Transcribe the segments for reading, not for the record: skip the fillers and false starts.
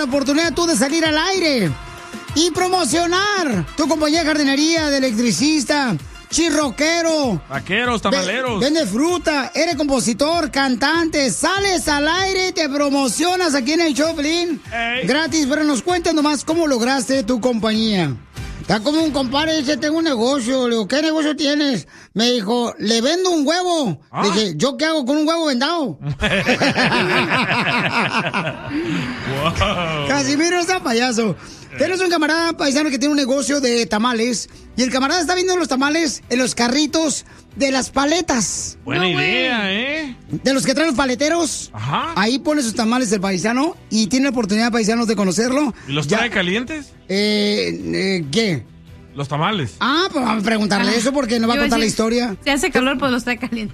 la oportunidad tú de salir al aire y promocionar tu compañía de jardinería, de electricista, chirroquero, vaqueros, tamaleros. Vende fruta, eres compositor, cantante, sales al aire y te promocionas aquí en el show, Pelín. Gratis, pero nos cuentas nomás cómo lograste tu compañía. Está como un compadre, dice, tengo un negocio. Le digo, ¿qué negocio tienes? Me dijo, le vendo un huevo. Le dije, ¿yo qué hago con un huevo vendado? Wow. Casimiro está payaso. Tenemos un camarada paisano que tiene un negocio de tamales. Y el camarada está vendiendo los tamales en los carritos de las paletas. Buena idea, ¿eh? De los que traen los paleteros. Ajá. Ahí pone sus tamales el paisano y tiene la oportunidad, paisanos, de conocerlo. ¿Y los trae calientes? ¿Qué? Los tamales. Ah, pues vamos a preguntarle eso porque nos va a contar la historia. Si hace calor, pues los trae calientes.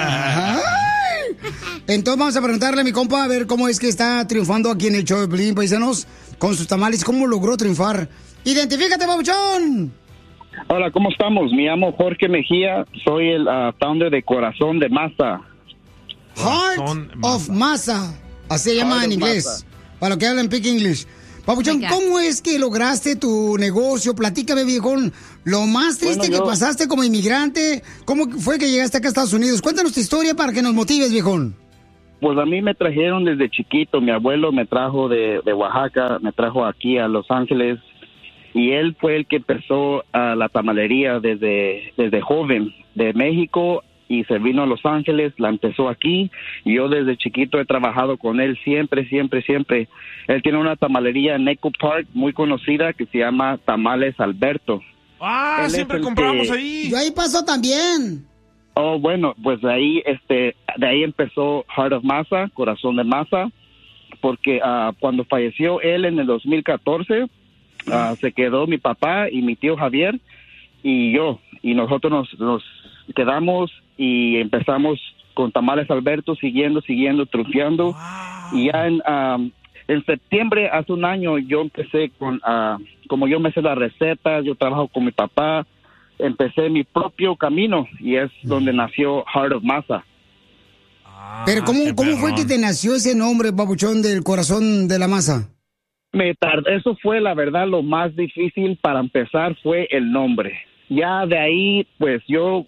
Entonces vamos a preguntarle a mi compa a ver cómo es que está triunfando aquí en el show de Pelín, paisanos, con sus tamales, cómo logró triunfar. ¡Identifícate, babuchón! Hola, ¿cómo estamos? Me llamo Jorge Mejía, soy el founder de Corazón de Masa. Heart of Masa, así se llama Heart en of inglés, Masa. para los que hablan Pick English. Papuchón, ¿cómo es que lograste tu negocio? Platícame, viejón, lo más triste que pasaste como inmigrante. ¿Cómo fue que llegaste acá a Estados Unidos? Cuéntanos tu historia para que nos motives, viejón. Pues a mí me trajeron desde chiquito, mi abuelo me trajo de Oaxaca, me trajo aquí a Los Ángeles y él fue el que empezó la tamalería desde joven de México y se vino a Los Ángeles, la empezó aquí y yo desde chiquito he trabajado con él siempre. Él tiene una tamalería en Echo Park muy conocida que se llama Tamales Alberto. Ah, Él siempre es el compramos que- ahí. Yo ahí paso también. Oh, bueno, pues de ahí empezó Heart of Masa, Corazón de Masa, porque cuando falleció él en el 2014, se quedó mi papá y mi tío Javier y yo, y nosotros nos quedamos y empezamos con Tamales Alberto, siguiendo, triunfando, y ya en septiembre, hace un año, yo empecé como yo me sé las recetas, yo trabajo con mi papá, empecé mi propio camino y es donde nació Heart of Masa. Pero ¿cómo fue que te nació ese nombre, papuchón, del Corazón de la Masa? Eso fue la verdad lo más difícil para empezar, fue el nombre. Ya de ahí, pues yo,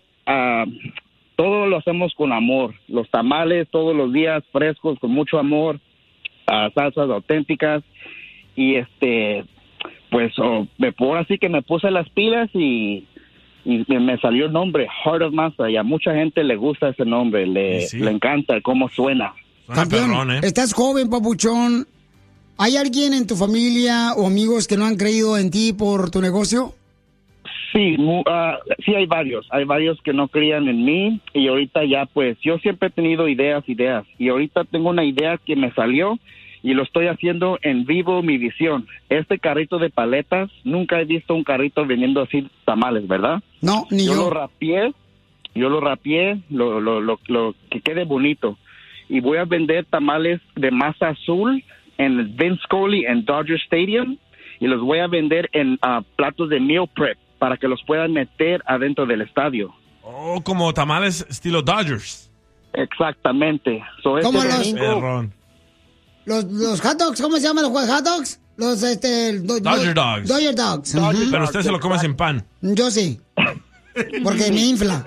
todo lo hacemos con amor. Los tamales todos los días frescos, con mucho amor, salsas auténticas y pues así que me puse las pilas y me salió el nombre Heart of Masa y a mucha gente le gusta ese nombre, le encanta cómo suena. Campeón, estás joven, papuchón. ¿Hay alguien en tu familia o amigos que no han creído en ti por tu negocio? Sí, sí hay varios que no creían en mí y ahorita ya pues yo siempre he tenido ideas y ahorita tengo una idea que me salió y lo estoy haciendo en vivo, mi visión. Este carrito de paletas, nunca he visto un carrito vendiendo así tamales, ¿verdad? No, ni yo. Yo lo rapié, lo que quede bonito. Y voy a vender tamales de masa azul en Vince Scully en Dodger Stadium y los voy a vender en platos de meal prep para que los puedan meter adentro del estadio. Oh, como tamales estilo Dodgers. Exactamente. ¿Cómo Perrón. Los hot dogs, ¿cómo se llaman los hot dogs? Dodger Dogs. Dodger Dogs. Pero usted se lo come sin pan. Yo sí. Porque me infla.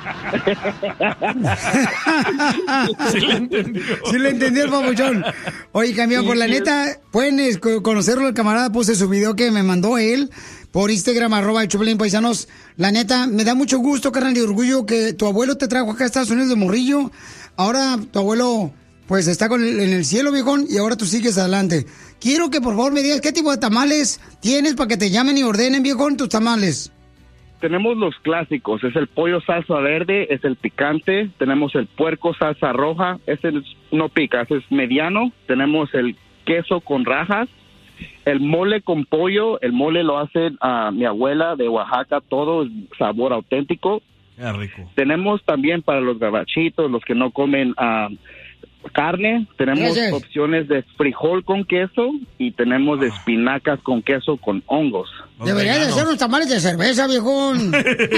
Sí le entendió. Sí le entendió el papuchón. Oye, campeón, por la neta, pueden conocerlo, el camarada, puse su video que me mandó él por Instagram, @el Paisanos. La neta, me da mucho gusto, carnal, y orgullo que tu abuelo te trajo acá a Estados Unidos de morrillo. Ahora tu abuelo, pues, está en el cielo, viejón, y ahora tú sigues adelante. Quiero que, por favor, me digas qué tipo de tamales tienes para que te llamen y ordenen, viejón, tus tamales. Tenemos los clásicos, es el pollo salsa verde, es el picante, tenemos el puerco salsa roja, ese no pica, ese es mediano, tenemos el queso con rajas, el mole con pollo, el mole lo hace mi abuela de Oaxaca, todo es sabor auténtico. Qué rico. Tenemos también para los gabachitos, los que no comen carne, tenemos opciones de frijol con queso y tenemos de espinacas con queso con hongos. Deberías de hacer unos tamales de cerveza, viejón.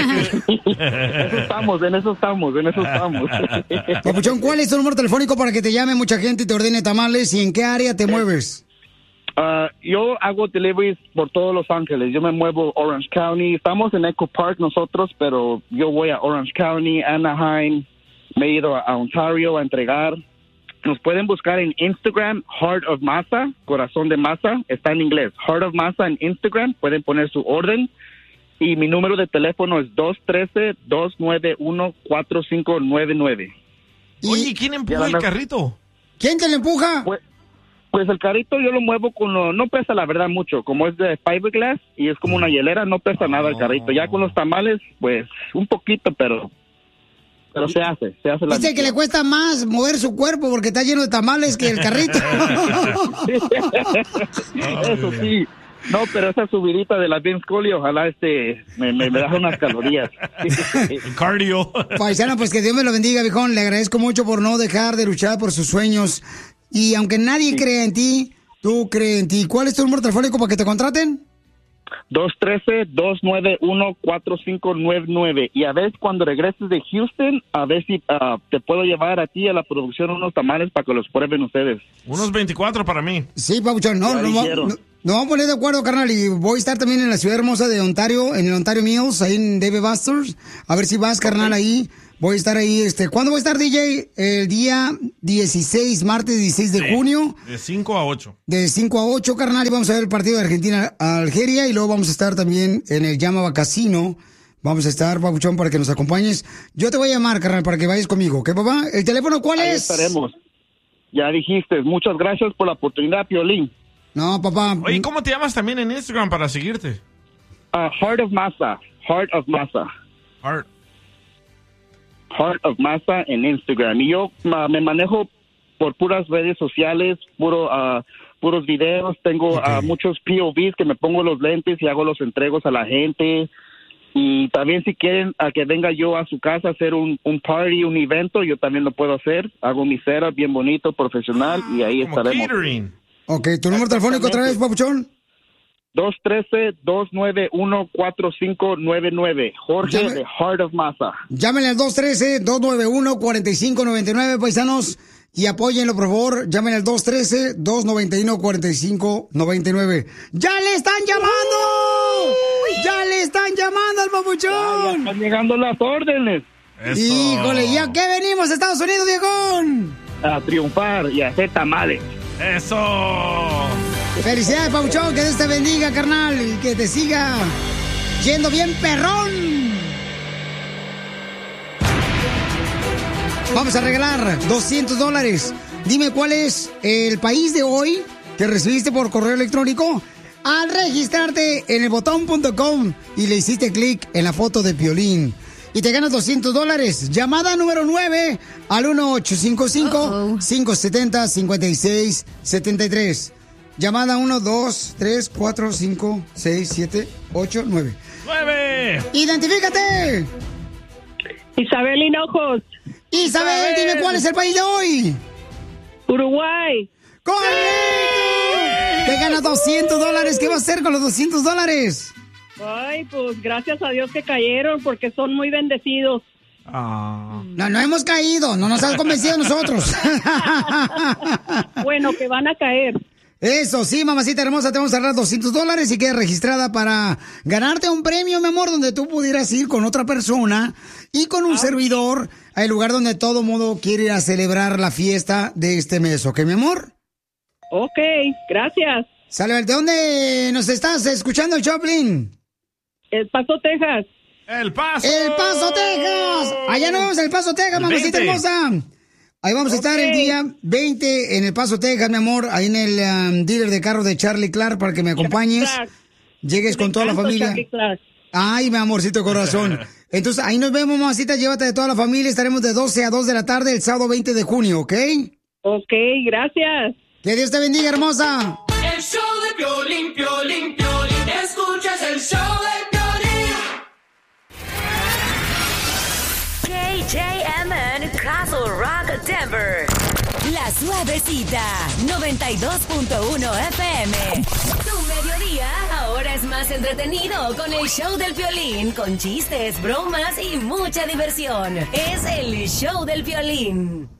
En eso estamos. Papuchón, ¿cuál es tu número telefónico para que te llame mucha gente y te ordene tamales y en qué área te mueves? Yo hago deliveries por todos Los Ángeles. Yo me muevo Orange County. Estamos en Echo Park nosotros, pero yo voy a Orange County, Anaheim. Me he ido a Ontario a entregar. Nos pueden buscar en Instagram, Heart of Masa, Corazón de Masa. Está en inglés, Heart of Masa en Instagram. Pueden poner su orden. Y mi número de teléfono es 213-291-4599. Oye, ¿quién empuja el carrito? ¿Quién te lo empuja? Pues el carrito yo lo muevo no pesa la verdad mucho, como es de fiberglass y es como una hielera, no pesa nada el carrito. Ya con los tamales, pues un poquito, pero se hace la dice que le cuesta más mover su cuerpo porque está lleno de tamales que el carrito. Eso sí. No, pero esa subidita de la Vince Scully, ojalá me da unas calorías. El cardio. Paisano, pues que Dios me lo bendiga, viejón. Le agradezco mucho por no dejar de luchar por sus sueños. Y aunque nadie crea en ti, tú crees en ti. ¿Cuál es tu número telefónico para que te contraten? 213-291-4599. Y a ver, cuando regreses de Houston, a ver si te puedo llevar a ti a la producción unos tamales para que los prueben ustedes. Unos 24 para mí. Sí, Pabuchón, no nos vamos a poner de acuerdo, carnal, y voy a estar también en la ciudad hermosa de Ontario, en el Ontario Mills, ahí en David Buster's, a ver si vas, carnal, ahí. Voy a estar ahí, ¿cuándo voy a estar, DJ? El día 16, martes 16 de junio. De 5 a 8. De 5 a 8, carnal, y vamos a ver el partido de Argentina a Algeria, y luego vamos a estar también en el Yamaba Casino. Vamos a estar, Pabuchón, para que nos acompañes. Yo te voy a llamar, carnal, para que vayas conmigo, ¿ok, papá? ¿El teléfono cuál ahí es? Estaremos. Ya dijiste, muchas gracias por la oportunidad, Piolín. No, papá. Oye, ¿cómo te llamas también en Instagram para seguirte? Heart of Masa. Heart of Masa. Heart of Masa en Instagram. Y yo me manejo por puras redes sociales, puros videos. Tengo muchos POVs que me pongo los lentes y hago los entregos a la gente. Y también si quieren a que venga yo a su casa a hacer un party, un evento, yo también lo puedo hacer. Hago mi setup bien bonito, profesional, y ahí estaremos. Catering. Ok, ¿tu número telefónico otra vez, Papuchón? 213-291-4599. Jorge de Heart of Masa. Llámenle al 213-291-4599, paisanos, y apóyenlo, por favor. Llámenle al 213-291-4599. ¡Ya le están llamando! ¡Ya le están llamando al Papuchón! Ya están llegando las órdenes. Eso. Híjole, ¿ya qué venimos a Estados Unidos, viejón? A triunfar y a hacer tamales. ¡Eso! Felicidades, Papuchón, que Dios te bendiga, carnal, y que te siga yendo bien perrón. Vamos a regalar $200. Dime cuál es el país de hoy que recibiste por correo electrónico al registrarte en elbotón.com y le hiciste clic en la foto de Piolín. Y te ganas $200. Llamada número 9 al 1-855-570-5673. Llamada 1, 2, 3, 4, 5, 6, 7, 8, 9. ¡9! ¡Identifícate! Isabel Hinojos. Isabel, dime cuál es el país de hoy. Uruguay. ¡Correcto! Te ganas $200. ¿Qué vas a hacer con los $200? Ay, pues gracias a Dios que cayeron porque son muy bendecidos. No hemos caído, no nos has convencido nosotros. Bueno, que van a caer. Eso, sí, mamacita hermosa, te vamos a dar $200 y quedas registrada para ganarte un premio, mi amor, donde tú pudieras ir con otra persona y con un servidor al lugar donde todo mundo quiere ir a celebrar la fiesta de este mes, ¿ok, mi amor? Ok, gracias. Sale, ¿de dónde nos estás escuchando, Choplin? El Paso, Texas. ¡El Paso! ¡El Paso, Texas! Allá nos vemos, El Paso, Texas, mamacita hermosa. Ahí vamos a estar el día 20 en El Paso, Texas, mi amor, ahí en el dealer de carros de Charlie Clark para que me acompañes. Llegues con toda la familia. Ay, mi amorcito corazón. Entonces, ahí nos vemos, mamacita, llévate de toda la familia. Estaremos de 12 a 2 de la tarde el sábado 20 de junio, ¿ok? Ok, gracias. Que Dios te bendiga, hermosa. El show de Piolín, Piolín, Piolín. Escuchas el show de Piolín. KJMN Castle Rock, Denver. La Suavecita, 92.1 FM. Tu mediodía ahora es más entretenido con el show del Piolín, con chistes, bromas y mucha diversión. Es el show del Piolín.